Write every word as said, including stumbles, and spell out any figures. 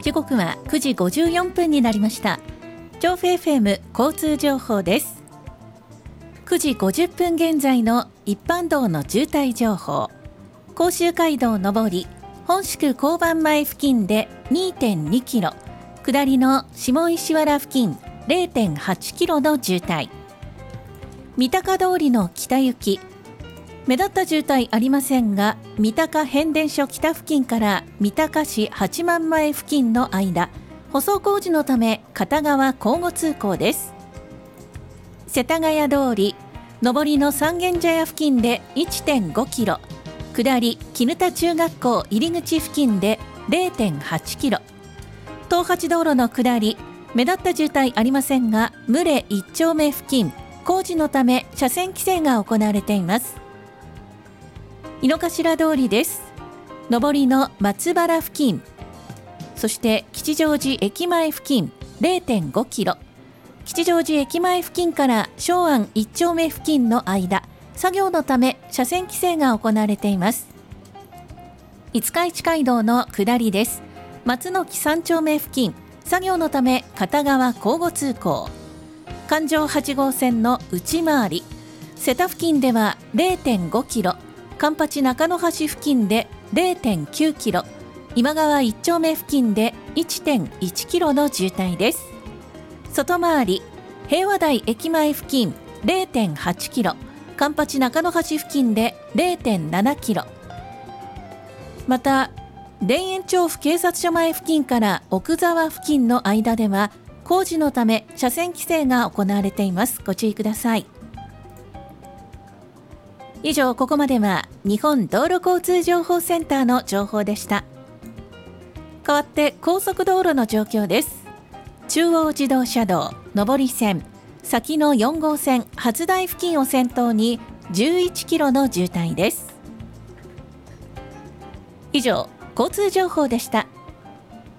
時刻はくじごじゅうよんぷんになりました。調布 エフエム 交通情報です。くじごじゅっぷん現在の一般道の渋滞情報。甲州街道上り本宿交番前付近で にてんにキロ、下りの下石原付近 れいてんはちキロの渋滞。三鷹通りの北行き、目立った渋滞ありませんが、三鷹変電所北付近から三鷹市八幡前付近の間、舗装工事のため片側交互通行です。世田谷通り上りの三軒茶屋付近で いってんごキロ、下り絹田中学校入り口付近で れいてんはちキロ、東八道路の下り目立った渋滞ありませんが、牟礼一丁目付近工事のため車線規制が行われています。井の頭通りです。上りの松原付近、そして吉祥寺駅前付近 れいてんごキロ、吉祥寺駅前付近から松安一丁目付近の間、作業のため車線規制が行われています。五日市街道の下りです。松の木三丁目付近、作業のため片側交互通行。環状はち号線の内回り、瀬田付近では れいてんごキロ、環八中野橋付近で れいてんきゅうキロ、今川一丁目付近で いってんいちキロの渋滞です。外回り平和台駅前付近 れいてんはちキロ、環八中野橋付近で れいてんななキロ、また田園調布警察署前付近から奥沢付近の間では工事のため車線規制が行われています。ご注意ください。以上、ここまでは日本道路交通情報センターの情報でした。代わって高速道路の状況です。中央自動車道上り線、先のよん号線初台付近を先頭にじゅういちキロの渋滞です。以上、交通情報でした。